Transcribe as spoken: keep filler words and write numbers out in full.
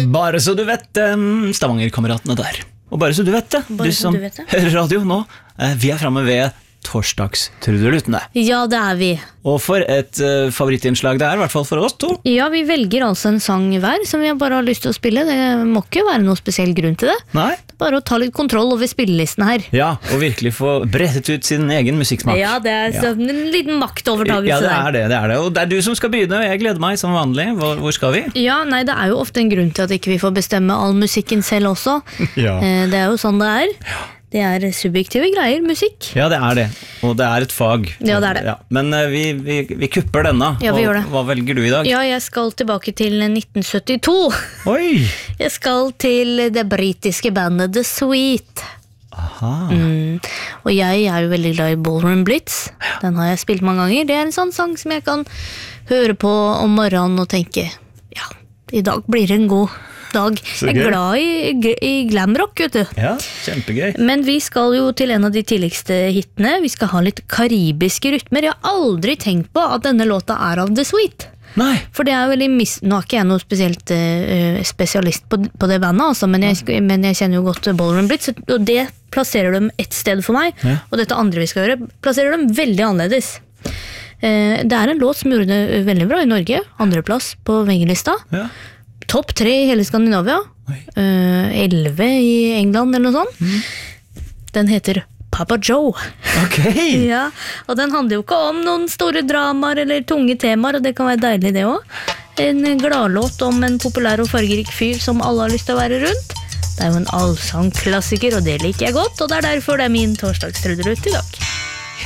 Bare så du vet det, Stavanger-kameratene der. Og bare så du vet det, Bare du så som du vet det. hører radio nå, eh, vi er fremme ved torsdagstrudelutene. Ja, det er vi. Og for et uh, favorittinnslag det er, i hvert fall for oss to. Ja, vi velger altså en sang hver som vi bare har lyst til å spille. Det må ikke være noe spesiell grunn til det. Nei? Det er bare å ta litt kontroll over spillelisten her. Ja, og virkelig få brettet ut sin egen musikksmak. Ja, det er Ja. en liten maktovertagelse Ja, det der. er det, det er det. Og det er du som skal begynne, og jeg gleder meg som vanlig. Hvor, hvor skal vi? Ja, nei, det er jo ofte en grunn til at ikke vi får bestemme all musikken selv også. Ja. Eh, Det er jo sånn det er. Det er subjektive greier, musikk. Ja, det er det. Og det er et fag. Ja, det er det. Ja. Men uh, vi, vi, vi kupper denne. Ja, vi og, gjør det. Hva velger du i dag? Ja, jeg skal tilbake til nitten syttito. Oi! Jeg skal til det britiske bandet The Sweet. Aha. Mm. Og jeg er jo veldig glad i Ballroom Blitz. Den har jeg spilt mange ganger. Det er en sånn sang som jeg kan høre på om morgenen og tenke, ja, i dag blir det en god dag. Så Jeg er gøy. glad i, i glamrock, vet du. Ja, kjempegøy. Men vi skal jo til en av de tidligste hitene. Vi skal ha litt karibiske rytmer. Jeg har aldri tenkt på at denne låta er av The Sweet. Nei. For det er veldig mis... Nå er ikke jeg noe spesielt uh, spesialist på, på det bandet, altså, men, jeg, men jeg kjenner jo godt Ballroom Blitz, og det plasserer dem et sted for meg. Ja. Og dette andre vi skal gjøre, plasserer dem veldig annerledes. Uh, det er en låt som gjorde det veldig bra i Norge. Andreplass på vengelista. Ja. Topp tre i hele Skandinavia. Oi. Uh, Elleve i England eller noe sånt. Mm. Den heter Papa Joe. Ok. Ja, og den handler jo ikke om noen store dramaer eller tunge temaer, og det kan være deilig det også. En gladlåt om en populær og fargerik fyr som alle har lyst til å være rundt. Det er jo en allsangklassiker, og det liker jeg godt, og det er derfor det er min torsdagstrudelutt i dag.